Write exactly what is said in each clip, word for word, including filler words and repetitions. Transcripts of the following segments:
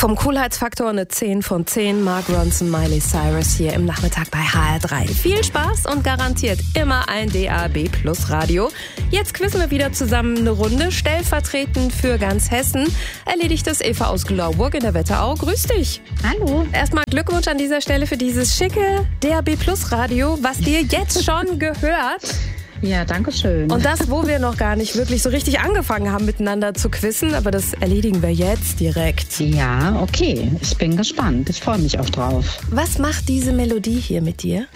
Vom Coolheitsfaktor eine zehn von zehn. Mark Ronson, Miley Cyrus hier im Nachmittag bei H R drei. Viel Spaß und garantiert immer ein D A B Plus Radio. Jetzt quizzen wir wieder zusammen eine Runde. Stellvertretend für ganz Hessen erledigt das Eva aus Glauburg in der Wetterau. Grüß dich. Hallo. Erstmal Glückwunsch an dieser Stelle für dieses schicke D A B Plus Radio, was dir jetzt schon gehört. Ja, danke schön. Und das, wo wir noch gar nicht wirklich so richtig angefangen haben, miteinander zu quizzen, aber das erledigen wir jetzt direkt. Ja, okay. Ich bin gespannt. Ich freue mich auch drauf. Was macht diese Melodie hier mit dir?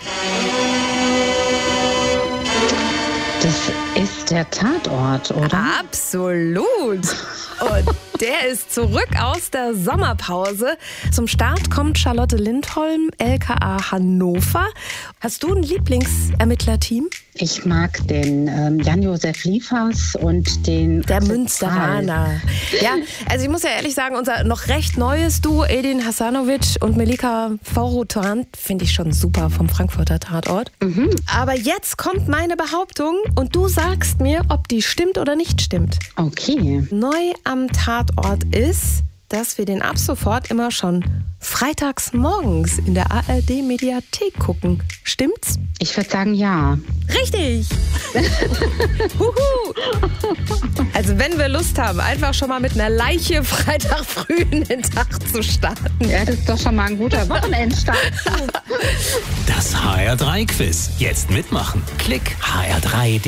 Das ist der Tatort, oder? Absolut. Und der ist zurück aus der Sommerpause. Zum Start kommt Charlotte Lindholm, L K A Hannover. Hast du ein Lieblingsermittlerteam? Ich mag den ähm, Jan-Josef Liefers und den... Der Münsteraner. Ja, also ich muss ja ehrlich sagen, unser noch recht neues Duo, Edin Hasanovic und Melika Faurutant, finde ich schon super vom Frankfurter Tatort. Mhm. Aber jetzt kommt meine Behauptung und du sagst mir, ob die stimmt oder nicht stimmt. Okay. Neu am Tatort ist, dass wir den ab sofort immer schon freitags morgens in der A R D-Mediathek gucken. Stimmt's? Ich würde sagen, ja. Richtig! Huhu. Also wenn wir Lust haben, einfach schon mal mit einer Leiche Freitag früh in den Tag zu starten. Ja, das ist doch schon mal ein guter Wochenendstart. Das H R drei Quiz. Jetzt mitmachen. Klick H R drei.